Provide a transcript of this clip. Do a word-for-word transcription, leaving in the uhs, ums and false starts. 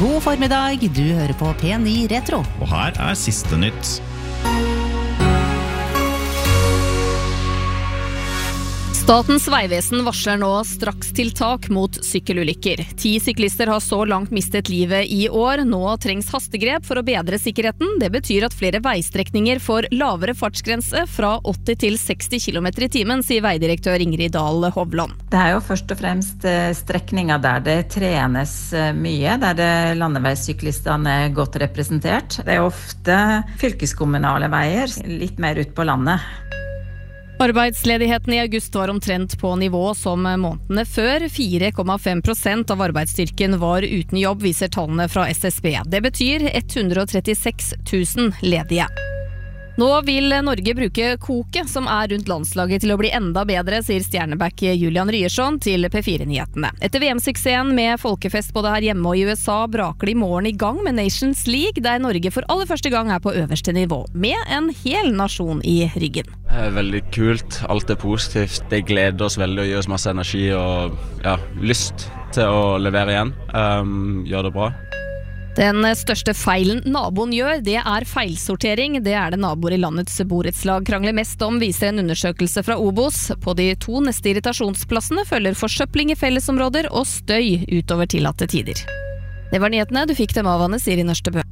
God formiddag, du hører på P ni Retro. Og her er siste nytt. Statens Vegvesen varsler nå strakstiltak mot sykkelulykker. Ti syklister har så langt mistet livet i år. Nå trengs hastegrep for å bedre sikkerheten. Det betyr at flere veistrekninger får lavere fartsgrense fra åtti til seksti kilometer i timen, sier veidirektør Ingrid Dahl Hovland. Det er jo først og fremst strekninger der det trenes mye, der det landeveissyklistene er godt representert. Det er ofte fylkeskommunale veier, litt mer ut på landet. Arbeidsledigheten i august var omtrent på nivå som månedene før. fire komma fem prosent av arbeidsstyrken var uten jobb, viser tallene fra S S B. Det betyr ett hundre og trettiseks tusen ledige. Nå vil Norge bruke koket som er rundt landslaget til å bli enda bedre, sier stjerneback Julian Ryerson til P fire-nyhetene. Etter V M-suksessen med folkefest både her hjemme og i U S A braker det i morgen i gang med Nations League, der Norge for aller første gang er på øverste nivå, med en hel nasjon i ryggen. Det er veldig kult, alt er positivt. Det gleder oss veldig og gir oss masse energi og ja, lyst til å levere igjen. Um, gjør det bra. Den største feilen naboen gjør, det er feilsortering. Det er det naboer i landets borettslag krangler mest om, viser en undersøkelse fra Obos. På de to neste irritasjonsplassene følger forsøpling i fellesområder og støy utover tillatte tider. Det var nyhetene, du fikk dem av Anne Siri Nørstebø.